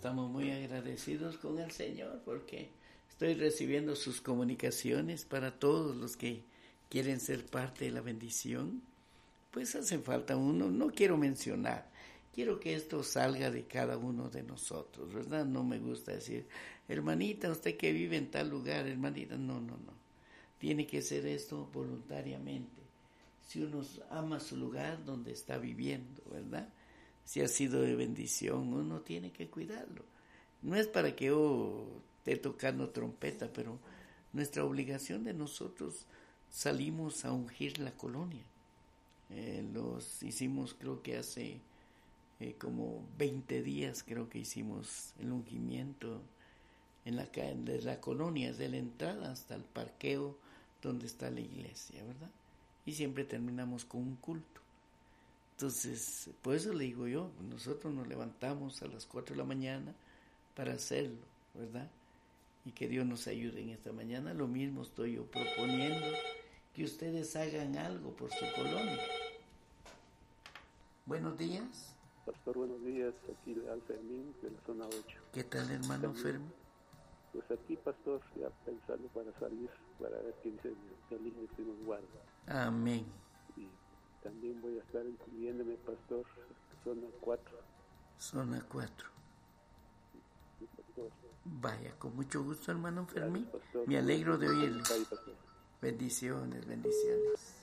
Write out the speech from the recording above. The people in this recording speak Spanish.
estamos muy agradecidos con el Señor porque estoy recibiendo sus comunicaciones para todos los que quieren ser parte de la bendición. Pues hace falta uno, no quiero mencionar, quiero que esto salga de cada uno de nosotros, ¿verdad? No me gusta decir, hermanita, usted que vive en tal lugar, hermanita, no. Tiene que ser esto voluntariamente. Si uno ama su lugar donde está viviendo, ¿verdad? Si ha sido de bendición, uno tiene que cuidarlo. No es para que yo esté tocando trompeta, pero nuestra obligación de nosotros salimos a ungir la colonia. Los hicimos, creo que hace como 20 días, creo que hicimos el ungimiento de la colonia, de la entrada hasta el parqueo donde está la iglesia, ¿verdad? Y siempre terminamos con un culto. Entonces, por eso le digo yo, nosotros nos levantamos a las 4 de la mañana para hacerlo, ¿verdad? Y que Dios nos ayude en esta mañana. Lo mismo estoy yo proponiendo, que ustedes hagan algo por su colonia. Buenos días. Pastor, buenos días. Aquí Leal Fermín, de la zona 8. ¿Qué tal, hermano Fermín? Pues aquí, pastor, ya pensando para salir, para ver quién dice el niño que nos guarda. Amén. Y también voy a estar incluyéndome, pastor, zona 4. Zona 4. Sí, pastor. Vaya, con mucho gusto, hermano Fermín. Gracias, pastor. Me alegro de oírle. Pastor. Bendiciones.